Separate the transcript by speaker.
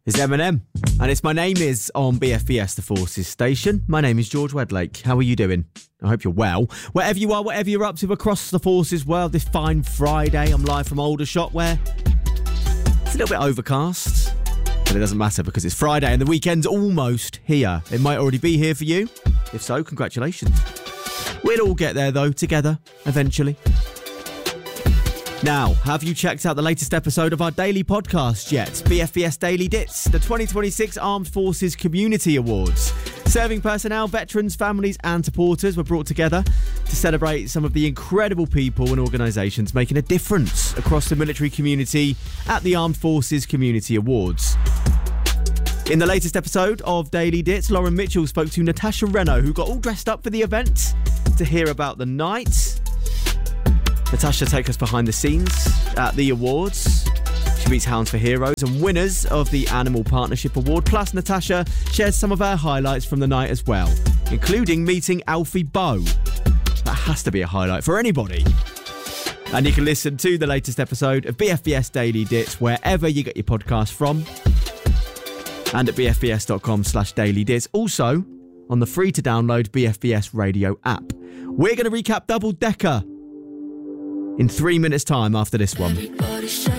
Speaker 1: is Eminem, and it's My Name Is on BFBS, the Forces station. My name is George Wedlake. How are you doing? I hope you're well. Wherever you are, whatever you're up to across the Forces world, this fine Friday, I'm live from Aldershot, where it's a little bit overcast, but it doesn't matter because it's Friday and the weekend's almost here. It might already be here for you. If so, congratulations. We'll all get there, though, together, eventually. Now, have you checked out the latest episode of our daily podcast yet? BFBS Daily Dits, the 2026 Armed Forces Community Awards. Serving personnel, veterans, families and supporters were brought together to celebrate some of the incredible people and organisations making a difference across the military community at the Armed Forces Community Awards. In the latest episode of Daily Dits, Lauren Mitchell spoke to Natasha Reno, who got all dressed up for the event to hear about the night. Natasha takes us behind the scenes at the awards. She meets Hounds for Heroes and winners of the Animal Partnership Award. Plus, Natasha shares some of her highlights from the night as well, including meeting Alfie Boe. That has to be a highlight for anybody. And you can listen to the latest episode of BFBS Daily Dits wherever you get your podcast from, and at bfbs.com/dailydits. Also, on the free-to-download BFBS radio app. We're going to recap Double Decker in 3 minutes' time after this one.
Speaker 2: Everybody shut